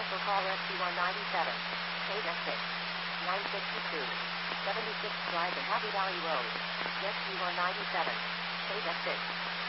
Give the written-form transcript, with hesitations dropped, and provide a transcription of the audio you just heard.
For caller SU197, paid at 6. 962. 76 Drive and Happy Valley Road. Yes, SU197, paid at 6.